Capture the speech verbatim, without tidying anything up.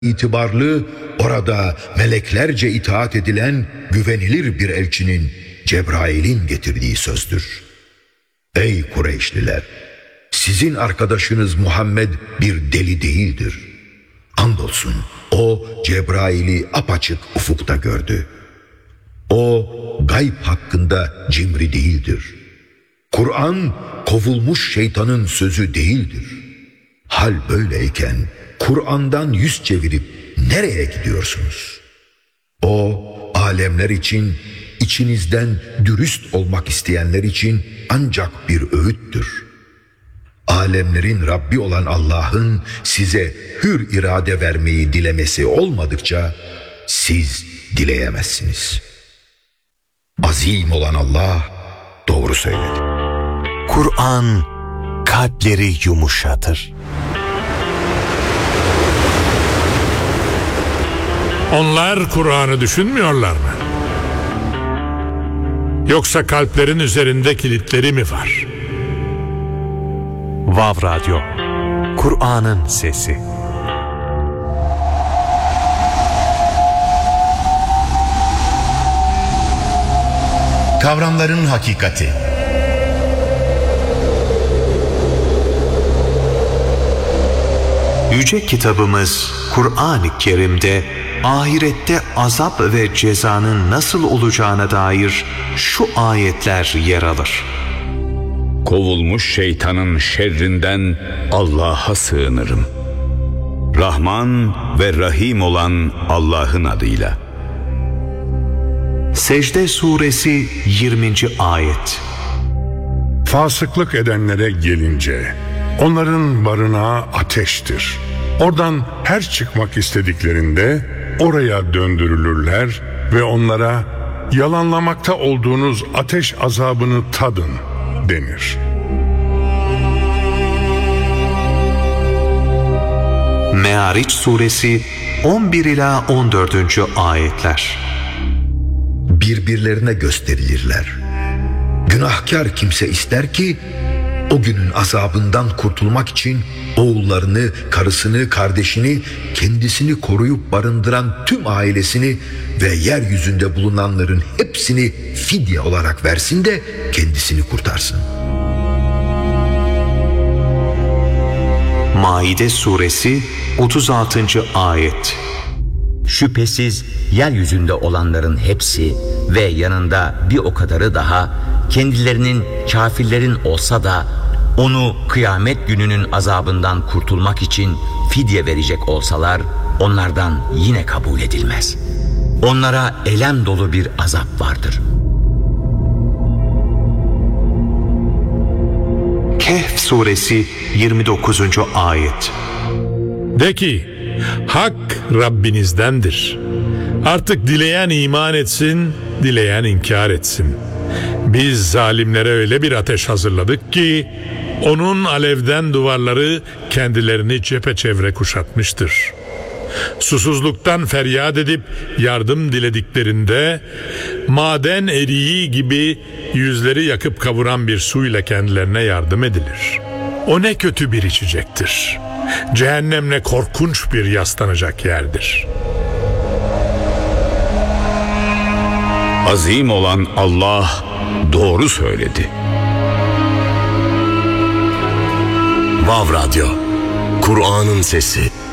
itibarlı, orada meleklerce itaat edilen güvenilir bir elçinin Cebrail'in getirdiği sözdür. Ey Kureyşliler! Sizin arkadaşınız Muhammed bir deli değildir. Andolsun o Cebrail'i apaçık ufukta gördü. O gayb hakkında cimri değildir. Kur'an kovulmuş şeytanın sözü değildir. Hal böyleyken Kur'an'dan yüz çevirip nereye gidiyorsunuz? O alemler için, içinizden dürüst olmak isteyenler için ancak bir öğüttür. Alemlerin Rabbi olan Allah'ın size hür irade vermeyi dilemesi olmadıkça siz dileyemezsiniz. Azim olan Allah doğru söyledi. Kur'an kalpleri yumuşatır. Onlar Kur'an'ı düşünmüyorlar mı? Yoksa kalplerin üzerinde kilitleri mi var? Vav Radyo, Kur'an'ın sesi. Kavramların hakikati. Yüce kitabımız Kur'an-ı Kerim'de ahirette azap ve cezanın nasıl olacağına dair şu ayetler yer alır. Kovulmuş şeytanın şerrinden Allah'a sığınırım. Rahman ve Rahim olan Allah'ın adıyla. Secde Suresi yirminci ayet. Fasıklık edenlere gelince, onların barınağı ateştir. Oradan her çıkmak istediklerinde oraya döndürülürler ve onlara yalanlamakta olduğunuz ateş azabını tadın denir. Me'ariç Suresi on bir ila on dördüncü ayetler. Birbirlerine gösterilirler. Günahkar kimse ister ki o günün azabından kurtulmak için oğullarını, karısını, kardeşini, kendisini koruyup barındıran tüm ailesini ve yeryüzünde bulunanların hepsini fidye olarak versin de kendisini kurtarsın. Maide Suresi otuz altıncı ayet. Şüphesiz yeryüzünde olanların hepsi ve yanında bir o kadarı daha kendilerinin kafirlerin olsa da onu kıyamet gününün azabından kurtulmak için fidye verecek olsalar onlardan yine kabul edilmez. Onlara elem dolu bir azap vardır. Kehf Suresi yirmi dokuzuncu ayet. De ki, hak Rabbinizdendir. Artık dileyen iman etsin, dileyen inkar etsin. Biz zalimlere öyle bir ateş hazırladık ki onun alevden duvarları kendilerini çepeçevre kuşatmıştır. Susuzluktan feryat edip yardım dilediklerinde maden eriği gibi yüzleri yakıp kavuran bir suyla kendilerine yardım edilir. O ne kötü bir içecektir. Cehennem ne korkunç bir yaslanacak yerdir. Azim olan Allah doğru söyledi. Vav Radyo, Kur'an'ın sesi.